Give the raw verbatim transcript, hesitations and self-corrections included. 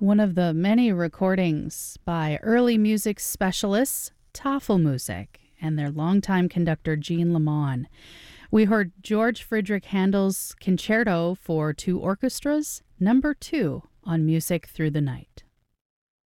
One of the many recordings by early music specialists, Tafelmusik, and their longtime conductor Jean Lamont. We heard George Friedrich Handel's Concerto for Two Orchestras, number two on Music Through the Night.